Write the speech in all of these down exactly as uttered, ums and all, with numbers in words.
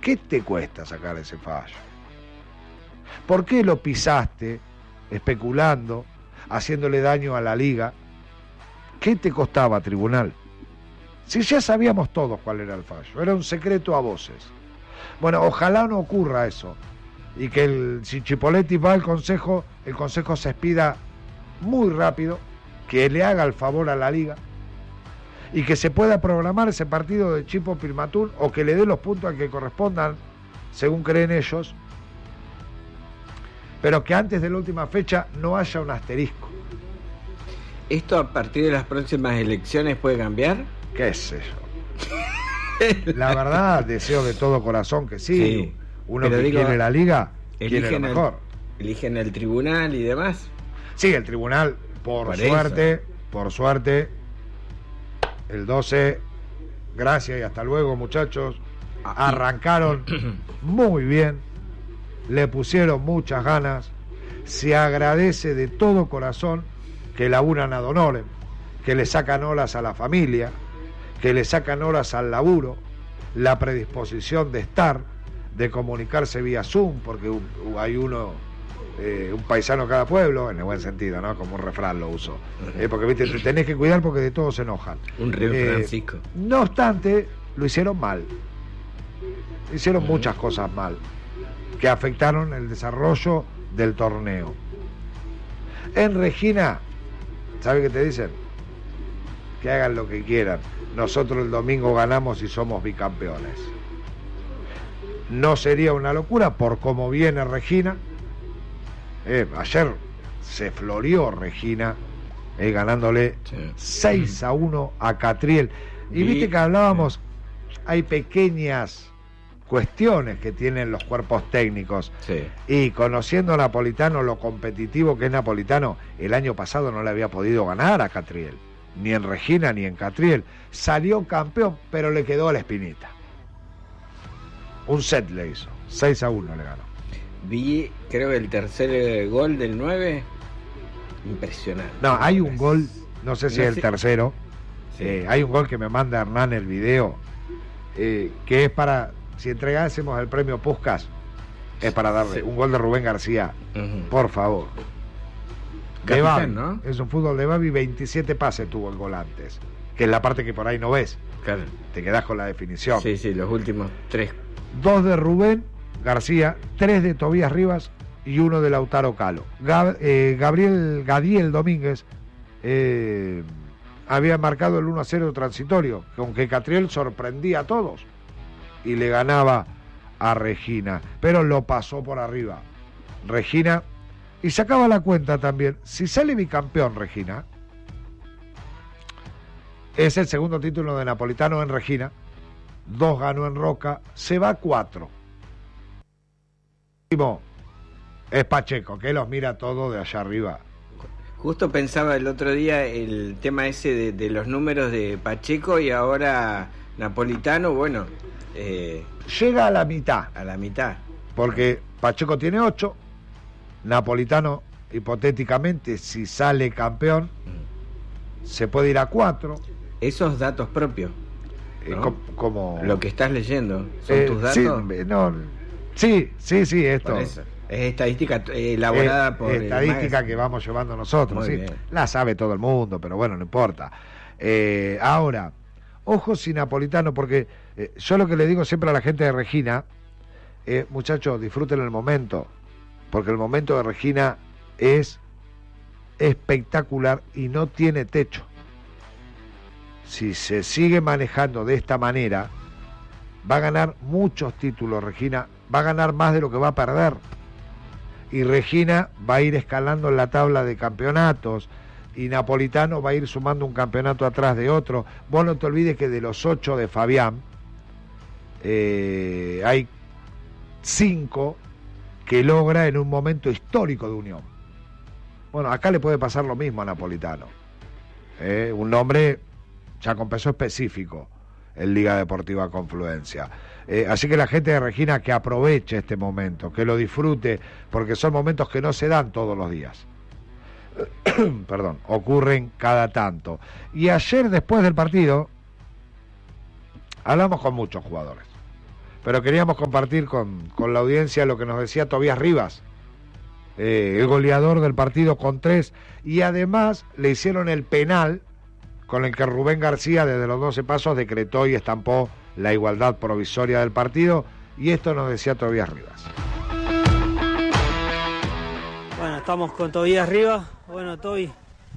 ¿qué te cuesta sacar ese fallo? ¿Por qué lo pisaste especulando, haciéndole daño a la liga? ¿Qué te costaba, tribunal? Si ya sabíamos todos cuál era el fallo, era un secreto a voces. Bueno, ojalá no ocurra eso, y que el, si Chipoletti va al consejo, el consejo se expida muy rápido, que le haga el favor a la liga, y que se pueda programar ese partido de Chipo Pilmatún, o que le dé los puntos al que correspondan, según creen ellos, pero que antes de la última fecha no haya un asterisco. ¿Esto a partir de las próximas elecciones puede cambiar? ¿Qué sé yo? La verdad, deseo de todo corazón que sí. Sí, uno que digo, quiere la liga, quiere lo mejor. El, eligen el tribunal y demás. Sí, el tribunal, por, por suerte, eso. por suerte, el doce, gracias y hasta luego, muchachos, arrancaron muy bien, le pusieron muchas ganas, se agradece de todo corazón que laburan ad honorem, que le sacan horas a la familia, que le sacan horas al laburo, la predisposición de estar, de comunicarse vía Zoom, porque hay uno, eh, un paisano de cada pueblo, en el buen sentido, ¿no? Como un refrán lo uso, eh, porque viste, te tenés que cuidar porque de todos se enojan. Un río eh, Francisco. No obstante, lo hicieron mal, hicieron uh-huh. muchas cosas mal, que afectaron el desarrollo del torneo. En Regina, ¿sabe qué te dicen? Que hagan lo que quieran. Nosotros el domingo ganamos y somos bicampeones. No sería una locura por cómo viene Regina. Eh, ayer se floreó Regina, eh, ganándole sí. seis a uno a Catriel. Y, y viste que hablábamos, hay pequeñas cuestiones que tienen los cuerpos técnicos. Sí. Y conociendo a Napolitano, lo competitivo que es Napolitano, el año pasado no le había podido ganar a Catriel, ni en Regina ni en Catriel. Salió campeón, pero le quedó la espinita. Un set le hizo, seis a uno le ganó. Vi, creo que el tercer gol del nueve, impresionante. No, hay un gol, no sé si no es el tercero, sí. eh, hay un gol que me manda Hernán el video, eh, que es para, si entregásemos el premio Puskás, es para darle sí. un gol de Rubén García, uh-huh. por favor. De Babi, ¿no? Es un fútbol de Babi, veintisiete pases tuvo el gol antes, que es la parte que por ahí no ves. Claro. Te quedás con la definición. Sí, sí, los últimos tres. Dos de Rubén García, tres de Tobías Rivas y uno de Lautaro Calo. Gab, eh, Gabriel Gadiel Domínguez eh, había marcado el uno a cero transitorio, aunque Catriel sorprendía a todos y le ganaba a Regina, pero lo pasó por arriba Regina. Y sacaba la cuenta también, si sale bicampeón Regina, es el segundo título de Napolitano en Regina, dos ganó en Roca, se va a cuatro. Es Pacheco, que los mira todo de allá arriba. Justo pensaba el otro día el tema ese de, de los números de Pacheco y ahora Napolitano, bueno... Eh, llega a la mitad. A la mitad. Porque Pacheco tiene ocho, Napolitano, hipotéticamente, si sale campeón, mm. se puede ir a cuatro. Esos datos propios, ¿no? Eh, como, como lo que estás leyendo, ¿son eh, tus datos? Sí, no, sí, sí, sí, esto. Es estadística eh, elaborada eh, por... Estadística que vamos llevando nosotros, sí. Bien. La sabe todo el mundo, pero bueno, no importa. Eh, ahora, ojo si Napolitano, porque eh, yo lo que le digo siempre a la gente de Regina, eh, muchachos, disfruten el momento, porque el momento de Regina es espectacular y no tiene techo. Si se sigue manejando de esta manera, va a ganar muchos títulos Regina, va a ganar más de lo que va a perder. Y Regina va a ir escalando en la tabla de campeonatos, y Napolitano va a ir sumando un campeonato atrás de otro. Vos no te olvides que de los ocho de Fabián, eh, hay cinco que logra en un momento histórico de Unión. Bueno, acá le puede pasar lo mismo a Napolitano. Eh, un nombre ya con peso específico en Liga Deportiva Confluencia. Eh, así que la gente de Regina que aproveche este momento, que lo disfrute, porque son momentos que no se dan todos los días. Perdón, ocurren cada tanto. Y ayer, después del partido, hablamos con muchos jugadores. pero queríamos compartir con, con la audiencia lo que nos decía Tobías Rivas, eh, el goleador del partido con tres, y además le hicieron el penal con el que Rubén García desde los doce pasos decretó y estampó la igualdad provisoria del partido, y esto nos decía Tobías Rivas. Bueno, estamos con Tobías Rivas. Bueno, Toby,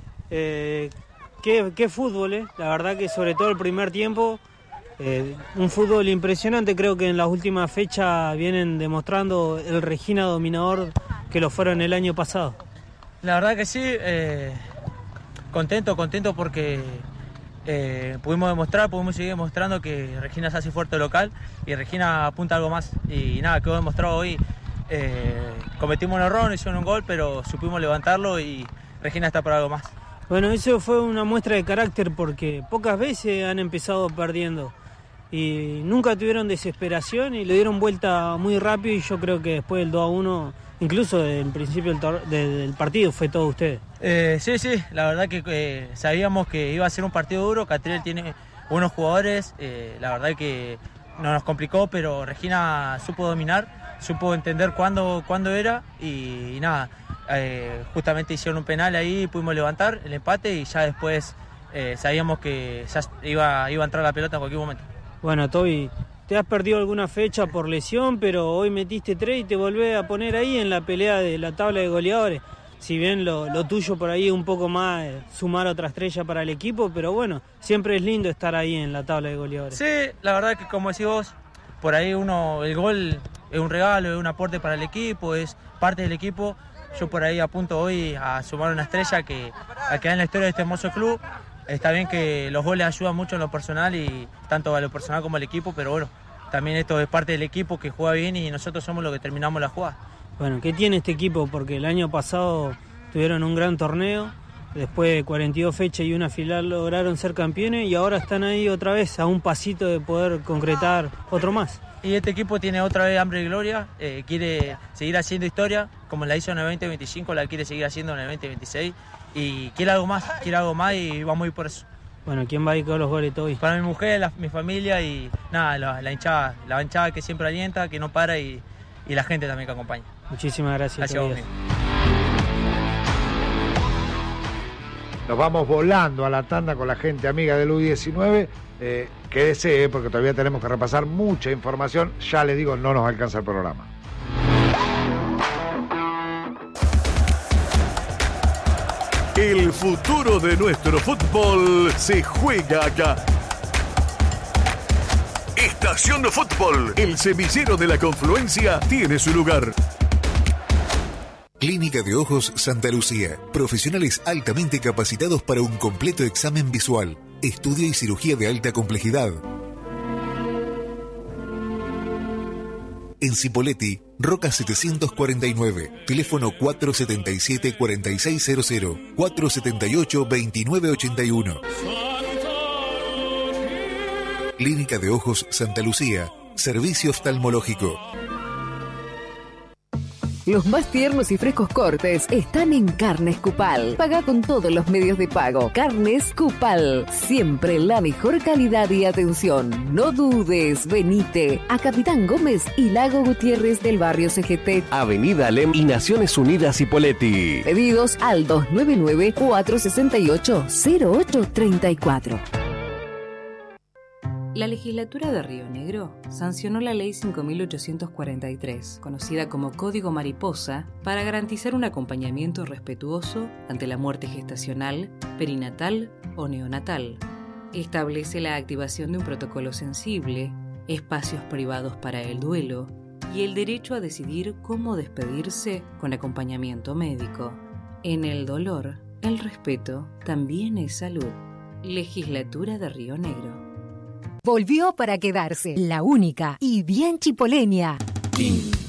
eh, qué, qué fútbol, eh. La verdad que sobre todo el primer tiempo, eh, un fútbol impresionante. Creo que en las últimas fechas vienen demostrando el Regina dominador que lo fueron el año pasado. La verdad que sí, eh, contento, contento porque eh, pudimos demostrar, pudimos seguir demostrando que Regina se hace fuerte local y Regina apunta a algo más. Y nada, quedó demostrado hoy. Eh, cometimos un error, hicieron un gol, pero supimos levantarlo y Regina está para algo más. Bueno, eso fue una muestra de carácter porque pocas veces han empezado perdiendo y nunca tuvieron desesperación y le dieron vuelta muy rápido, y yo creo que después del dos a uno, incluso desde el principio del, tor- del partido, fue todo ustedes. Eh, sí, sí, la verdad que eh, sabíamos que iba a ser un partido duro. Catriel tiene buenos jugadores, eh, la verdad que no nos complicó, pero Regina supo dominar, supo entender cuándo, cuándo era y, y nada, eh, justamente hicieron un penal ahí, pudimos levantar el empate y ya después eh, sabíamos que ya iba, iba a entrar la pelota en cualquier momento. Bueno, Toby, te has perdido alguna fecha por lesión, pero hoy metiste tres y te volvés a poner ahí en la pelea de la tabla de goleadores. Si bien lo, lo tuyo por ahí es un poco más eh, sumar otra estrella para el equipo, pero bueno, siempre es lindo estar ahí en la tabla de goleadores. Sí, la verdad que como decís vos, por ahí uno, el gol es un regalo, es un aporte para el equipo, es parte del equipo. Yo por ahí apunto hoy a sumar una estrella que a quedar en la historia de este hermoso club. Está bien que los goles ayudan mucho en lo personal, y tanto a lo personal como al equipo, pero bueno, también esto es parte del equipo que juega bien y nosotros somos los que terminamos la jugada. Bueno, ¿qué tiene este equipo? Porque el año pasado tuvieron un gran torneo, después de cuarenta y dos fechas y una final lograron ser campeones y ahora están ahí otra vez a un pasito de poder concretar otro más. Y este equipo tiene otra vez hambre de gloria, eh, quiere seguir haciendo historia, como la hizo en el veinte veinticinco, la quiere seguir haciendo en el veinte veintiséis y quiere algo más, quiere algo más y vamos a ir por eso. Bueno, ¿quién va a ir con los goles hoy? Para mi mujer, la, mi familia y nada, la, la hinchada, la hinchada que siempre alienta, que no para y, y la gente también que acompaña. Muchísimas gracias. Gracias a vos. Nos vamos volando a la tanda con la gente amiga del U diecinueve. Eh, quédese, eh, porque todavía tenemos que repasar mucha información. Ya le digo, no nos alcanza el programa. El futuro de nuestro fútbol se juega acá. Estación de Fútbol, el semillero de la confluencia, tiene su lugar. Clínica de Ojos Santa Lucía. Profesionales altamente capacitados para un completo examen visual, estudio y cirugía de alta complejidad. En Cipolletti, Roca setecientos cuarenta y nueve, teléfono cuatro siete siete, cuatro seis cero cero, cuatro siete ocho, dos nueve ocho uno. Clínica de Ojos Santa Lucía, servicio oftalmológico. Los más tiernos y frescos cortes están en Carnes Cupal. Paga con todos los medios de pago. Carnes Cupal. Siempre la mejor calidad y atención. No dudes, venite a Capitán Gómez y Lago Gutiérrez del barrio C G T. Avenida Alem y Naciones Unidas Cipolletti. Pedidos al dos nueve nueve, cuatro seis ocho, cero ocho tres cuatro. La legislatura de Río Negro sancionó la Ley cinco mil ochocientos cuarenta y tres, conocida como Código Mariposa, para garantizar un acompañamiento respetuoso ante la muerte gestacional, perinatal o neonatal. Establece la activación de un protocolo sensible, espacios privados para el duelo y el derecho a decidir cómo despedirse con acompañamiento médico. En el dolor, el respeto también es salud. Legislatura de Río Negro. Volvió para quedarse, la única y bien chipoleña. Tin,